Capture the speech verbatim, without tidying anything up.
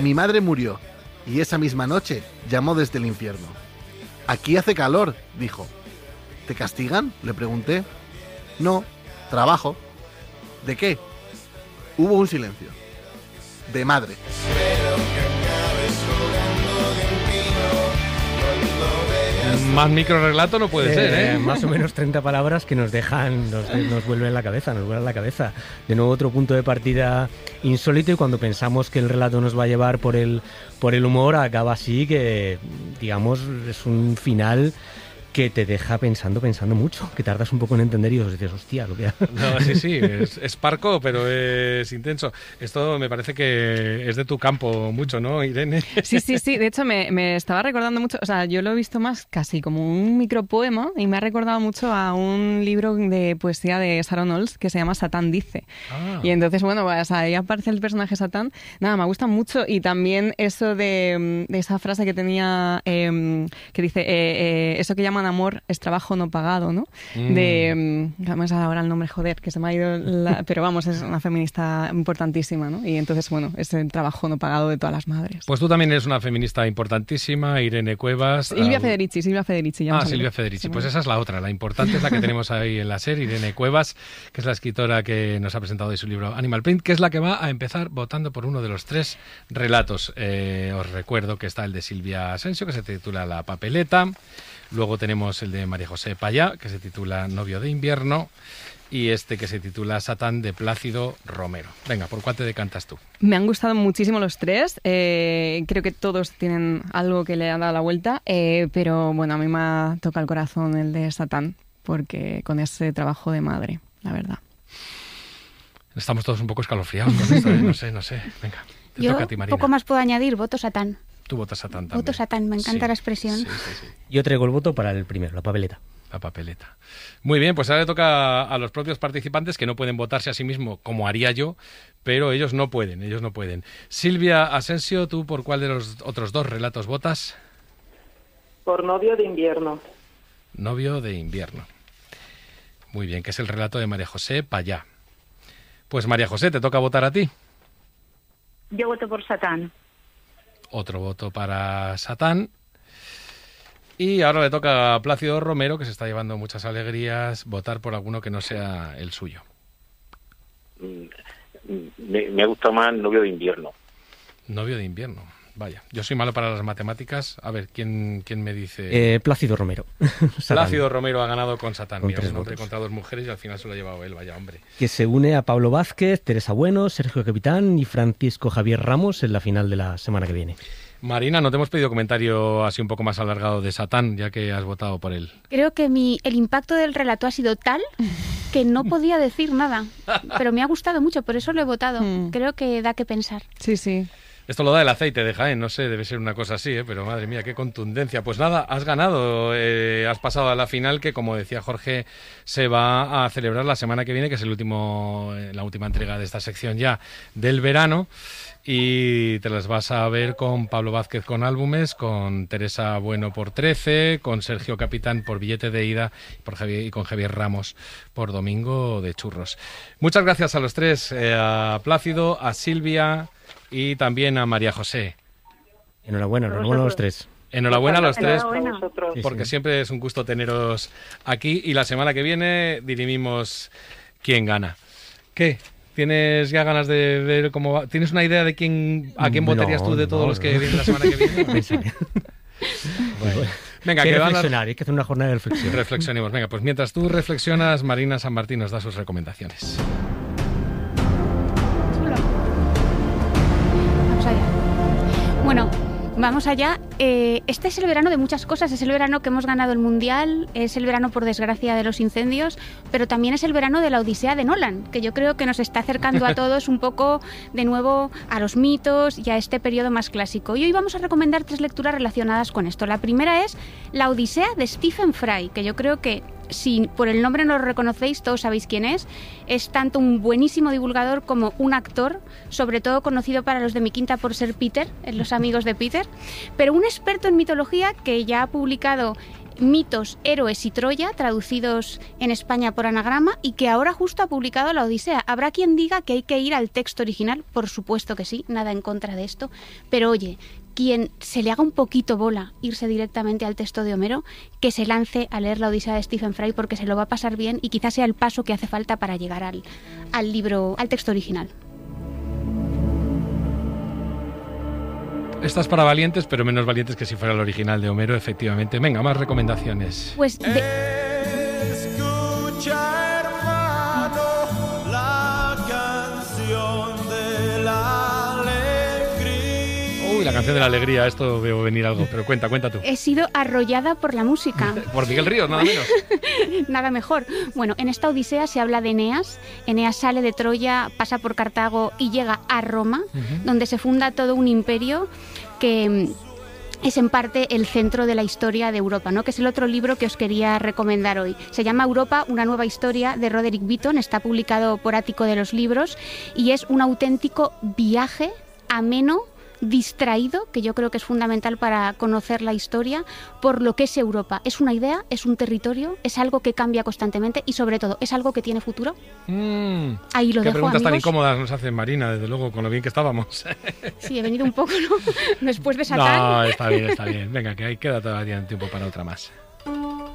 Mi madre murió, y esa misma noche llamó desde el infierno. Aquí hace calor, dijo. ¿Te castigan?, le pregunté. No, trabajo. ¿De qué? Hubo un silencio. De madre. Más microrelato no puede eh, ser, ¿eh? Más o menos treinta palabras que nos dejan, nos, nos vuelven la cabeza, nos vuelan la cabeza. De nuevo otro punto de partida insólito, y cuando pensamos que el relato nos va a llevar por el, por el humor, acaba así, que digamos es un final que te deja pensando, pensando mucho, que tardas un poco en entender y dices, hostia, lo que ha... No, sí, sí, es, es parco, pero es intenso. Esto me parece que es de tu campo mucho, ¿no, Irene? Sí, sí, sí. De hecho, me, me estaba recordando mucho, o sea, yo lo he visto más casi como un micropoema y me ha recordado mucho a un libro de poesía de Sarah Knowles que se llama Satán dice. Ah. Y entonces, bueno, pues ahí aparece el personaje Satán. Nada, me gusta mucho, y también eso de, de esa frase que tenía, eh, que dice, eh, eh, eso que llaman amor es trabajo no pagado, ¿no? Mm. De, vamos a ahora el nombre, joder, que se me ha ido, la, pero vamos, es una feminista importantísima, ¿no? Y entonces, bueno, es el trabajo no pagado de todas las madres. Pues tú también eres una feminista importantísima, Irene Cuevas. Silvia uh... Federici, Silvia Federici. Ah, Silvia Federici, pues esa es la otra, la importante es la que tenemos ahí en la serie, Irene Cuevas, que es la escritora que nos ha presentado hoy su libro Animal Print, que es la que va a empezar votando por uno de los tres relatos. Eh, os recuerdo que está el de Silvia Asensio, que se titula La papeleta. Luego tenemos el de María José Payá, que se titula Novio de invierno, y este que se titula Satán, de Plácido Romero. Venga, ¿por cuál te decantas tú? Me han gustado muchísimo los tres. Eh, creo que todos tienen algo que le ha dado la vuelta, eh, pero bueno, a mí me ha tocado el corazón el de Satán, porque con ese trabajo de madre, la verdad. Estamos todos un poco escalofriados con esto, ¿eh? No sé, no sé. Venga, te Yo toca a ti, Marina. Poco más puedo añadir, voto Satán. Tú votas Satán también. Voto Satán, me encanta sí, la expresión. Sí, sí, sí. Yo traigo el voto para el primero, la papeleta. La papeleta. Muy bien, pues ahora le toca a los propios participantes, que no pueden votarse a sí mismos como haría yo, pero ellos no pueden, ellos no pueden. Silvia Asensio, ¿tú por cuál de los otros dos relatos votas? Por Novio de invierno. Novio de invierno. Muy bien, que es el relato de María José Payá. Pues María José, te toca votar a ti. Yo voto por Satán. Otro voto para Satán. Y ahora le toca a Plácido Romero, que se está llevando muchas alegrías, votar por alguno que no sea el suyo. Me, me ha gustado más Novio de invierno. Novio de invierno. Vaya, yo soy malo para las matemáticas. A ver, ¿quién, quién me dice? Eh, Plácido Romero. Plácido Romero ha ganado con Satán. Con Mira, tres un hombre votos. contra dos mujeres y al final se lo ha llevado él, vaya hombre. Que se une a Pablo Vázquez, Teresa Bueno, Sergio Capitán y Francisco Javier Ramos en la final de la semana que viene. Marina, no te hemos pedido comentario así un poco más alargado de Satán, ya que has votado por él. Creo que mi, el impacto del relato ha sido tal que no podía decir nada, pero me ha gustado mucho, por eso lo he votado. Mm. Creo que da que pensar. Sí, sí. Esto lo da el aceite de Jaén, no sé, debe ser una cosa así, ¿eh? Pero madre mía, qué contundencia. Pues nada, has ganado, eh, has pasado a la final, que como decía Jorge, se va a celebrar la semana que viene, que es el último, eh, la última entrega de esta sección ya del verano. Y te las vas a ver con Pablo Vázquez con álbumes, con Teresa Bueno por trece, con Sergio Capitán por Billete de ida por Javier, y con Javier Ramos por Domingo de Churros. Muchas gracias a los tres, eh, a Plácido, a Silvia y también a María José. Enhorabuena, enhorabuena a los tres. Enhorabuena a los tres, Enhorabuena. porque Sí, sí. siempre es un gusto teneros aquí, y la semana que viene dirimimos quién gana. ¿Qué? ¿Tienes ya ganas de ver cómo va? ¿Tienes una idea de quién a quién No, votarías tú de todos no, los que no. vienen la semana que viene? Bueno. Venga, Hay que que van a... reflexionar, hay que hacer una jornada de reflexión. Reflexionemos. Venga, pues mientras tú reflexionas, Marina San Martín nos da sus recomendaciones. Chulo. Vamos allá. Bueno, vamos allá. Eh, este es el verano de muchas cosas. Es el verano que hemos ganado el Mundial, es el verano, por desgracia, de los incendios, pero también es el verano de la Odisea de Nolan, que yo creo que nos está acercando a todos un poco de nuevo a los mitos y a este periodo más clásico. Y hoy vamos a recomendar tres lecturas relacionadas con esto. La primera es La Odisea de Stephen Fry, que yo creo que si por el nombre no lo reconocéis, todos sabéis quién es. Es tanto un buenísimo divulgador como un actor, sobre todo conocido para los de Mi Quinta por ser Peter, en Los amigos de Peter, pero un experto en mitología que ya ha publicado Mitos, Héroes y Troya, traducidos en España por Anagrama, y que ahora justo ha publicado La Odisea. Habrá quien diga que hay que ir al texto original, por supuesto que sí, nada en contra de esto, pero oye, quien se le haga un poquito bola irse directamente al texto de Homero, que se lance a leer La Odisea de Stephen Fry, porque se lo va a pasar bien y quizás sea el paso que hace falta para llegar al, al libro, al texto original. Esta es para valientes, pero menos valientes que si fuera el original de Homero, efectivamente. Venga, más recomendaciones. Pues de... Escucha, hermano, la canción de la alegría. Uy, la canción de la alegría, esto veo venir algo, pero cuenta, cuenta tú. He sido arrollada por la música. Por Miguel Ríos, nada menos. Nada mejor. Bueno, en esta Odisea se habla de Eneas. Eneas sale de Troya, pasa por Cartago y llega a Roma, uh-huh. donde se funda todo un imperio que es en parte el centro de la historia de Europa, ¿no? Que es el otro libro que os quería recomendar hoy. Se llama Europa, una nueva historia, de Roderick Beaton, está publicado por Ático de los Libros y es un auténtico viaje ameno, distraído, que yo creo que es fundamental para conocer la historia, por lo que es Europa. Es una idea, es un territorio, es algo que cambia constantemente y sobre todo, ¿es algo que tiene futuro? Mm, Ahí lo qué dejo, preguntas amigos. Tan incómodas nos hace Marina, desde luego, con lo bien que estábamos. Sí, he venido un poco, ¿no? Después de Satán. No, está bien, está bien. Venga, que ahí queda todavía tiempo para otra más.